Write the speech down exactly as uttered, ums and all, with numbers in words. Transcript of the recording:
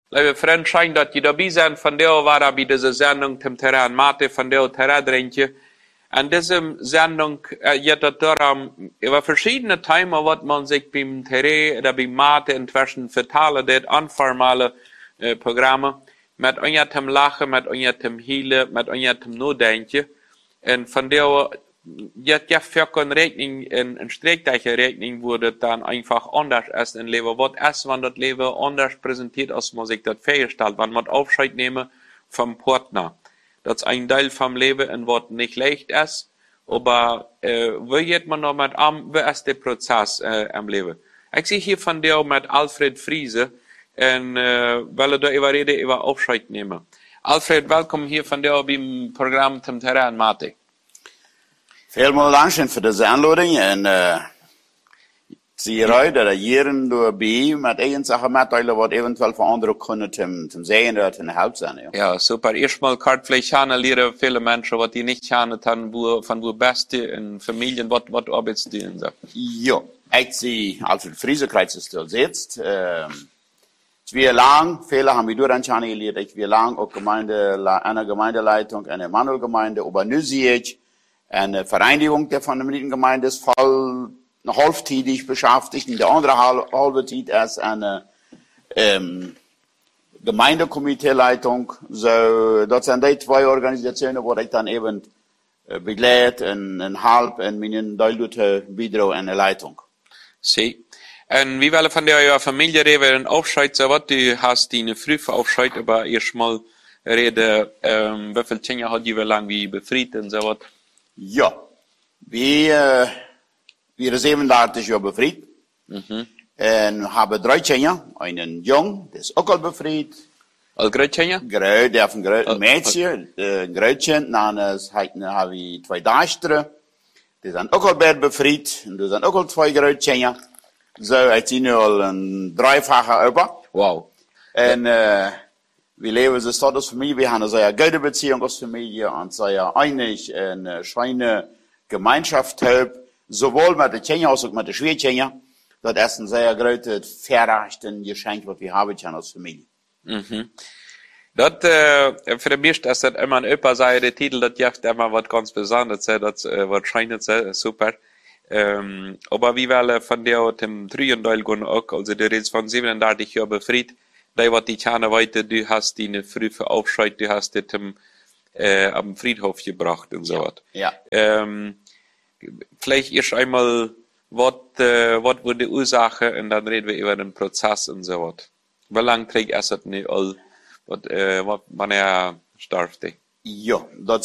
Liebe Freunde, schön, dass ihr dabei seid. Von der war da bei dieser Sendung zum Terrain Mate, von der Terrain Drinkje. An dieser Sendung äh, geht es darum, über verschiedene Themen, was man sich beim Terrain oder beim Mate inzwischen verteilt, das unformale äh, Programme, mit irgendeinem Lachen, mit irgendeinem Hielen, mit irgendeinem Nachdenken. Und von der jetzt ja für keine Rechnung, in, in Strickdeiche-Rechnung wurde dann einfach anders erst in Leben. Was erst, wenn das Leben anders präsentiert, als man sich das vorgestellt, wenn man Aufscheid nehme vom Partner. Das ist ein Teil vom Leben, in was nicht leicht ist, aber äh, wie geht man noch mit am, wie ist der Prozess äh, im Leben? Ich sehe hier von dir mit Alfred Friese, und äh, weil er da über Rede über Aufscheid nehme. Alfred, willkommen hier von dir beim Programm zum Terrain Mate. Vielen Dank für diese Einladung und äh, zie eruit dat er hier door bij met één zaken mitteilen wat eventueel voor anderen kunnen zum, zum sehen oder zum help sein. Ja, ja super. Erstmal kann vielleicht lernen viele Menschen, was die nicht kennen, wo, von wo Beste in Familien, was, was arbeitest du in so? Ja, ich sehe Alfred Friese, Kreuz still sitzt. Ähm, Zwei lang, viele haben wir durch angelernt, ich wir lang auch Gemeinde, eine Gemeindeleitung, eine Manuelgemeinde, aber nu sehe ich eine Vereinigung der von der Gemeinde ist voll halbtätig beschäftigt, und der andere halbe Zeit ist eine ähm, Gemeindekomiteeleitung. So, das sind die zwei Organisationen, wo ich dann eben äh, begleite und, und halb in meinen deutlichen Beitrag in der Leitung. Sie. Und wie wollen von der Familie reden, Aufscheid, so was, du hast die eine frühe Aufscheid, aber erstmal reden, ähm, wie viele Kinder hat die lang wie befriedet und so was? Ja, wir, wir sind siebenunddreißig Jahre befreit. Mhm. Und haben drei Kinder. Einen Jungen, der ist auch befreit. Als Grötchen? Gröt, der von Gröt, ein Mädchen, ein Grötchen. Dann haben wir zwei Töchter. Die sind auch befreit. Und das sind auch zwei Grötchen. So, ich sehe nur ein dreifacher Opa. Wow. Und, äh, wir leben so als Familie, wir haben eine sehr gute Beziehung als Familie und sehr einig, eine schöne Gemeinschaft, sowohl mit den Kindern als auch mit den Schwierkindern. Das ist ein sehr großes, verreichtes Geschenk, was wir haben als Familie. Mhm. Das, äh, für mich ist das immer ein Opa sei, der Titel, das ist immer was ganz Besonderes, das, äh, wahrscheinlich super. Ähm, aber wie wir von der, dem dritten Teil gehen auch, also der ist von siebenunddreißig Jahren befreit. Da wat die Tjane weiter, du hast die eine frühe Aufscheid, du hast das am, äh, am Friedhof gebracht und so was. Ja. Ähm, vielleicht erst einmal, was äh, wat wurde die Ursache, und dann reden wir über den Prozess und so was. Wie lange trägt es das nicht all, wat, äh, wat, wann er starb? Ja, das